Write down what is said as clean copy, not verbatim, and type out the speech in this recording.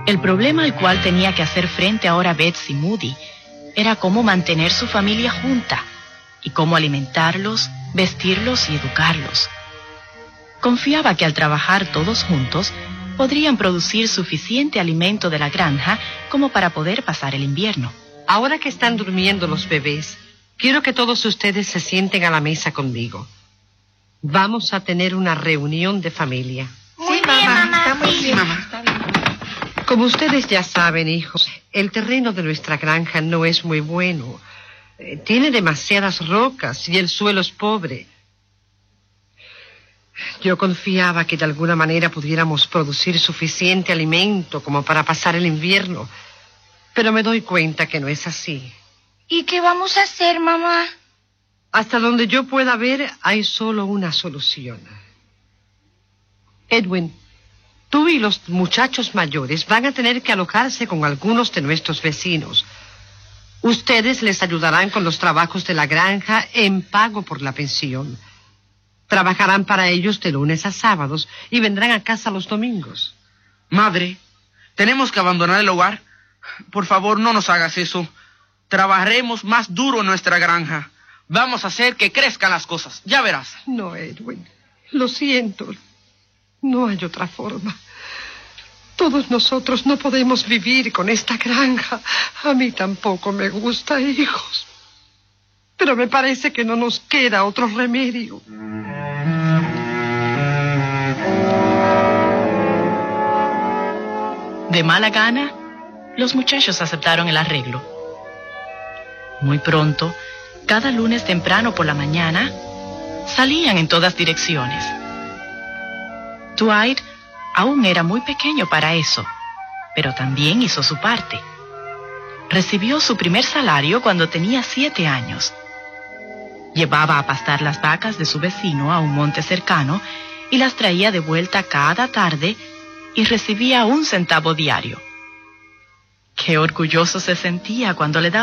El problema al cual tenía que hacer frente ahora Betsy Moody era cómo mantener su familia junta y cómo alimentarlos, vestirlos y educarlos. Confiaba que al trabajar todos juntos podrían producir suficiente alimento de la granja como para poder pasar el invierno. Ahora que están durmiendo los bebés, quiero que todos ustedes se sienten a la mesa conmigo. Vamos a tener una reunión de familia. Sí, mamá. Está muy bien, mamá. Está bien. Como ustedes ya saben, hijos, el terreno de nuestra granja no es muy bueno. Tiene demasiadas rocas y el suelo es pobre. Yo confiaba que de alguna manera pudiéramos producir suficiente alimento como para pasar el invierno, pero me doy cuenta que no es así. ¿Y qué vamos a hacer, mamá? Hasta donde yo pueda ver, hay solo una solución. Edwin, tú y los muchachos mayores van a tener que alojarse con algunos de nuestros vecinos. Ustedes les ayudarán con los trabajos de la granja en pago por la pensión. Trabajarán para ellos de lunes a sábados y vendrán a casa los domingos. Madre, ¿tenemos que abandonar el hogar? Por favor, no nos hagas eso. Trabajaremos más duro en nuestra granja. Vamos a hacer que crezcan las cosas. Ya verás. No, Edwin. Lo siento. No hay otra forma. Todos nosotros no podemos vivir con esta granja. A mí tampoco me gusta, hijos. Pero me parece que no nos queda otro remedio. De mala gana, los muchachos aceptaron el arreglo. Muy pronto, cada lunes temprano por la mañana, salían en todas direcciones. Dwight aún era muy pequeño para eso, pero también hizo su parte. Recibió su primer salario cuando tenía 7 años. Llevaba a pastar las vacas de su vecino a un monte cercano y las traía de vuelta cada tarde y recibía 1 centavo diario. Qué orgulloso se sentía cuando le daba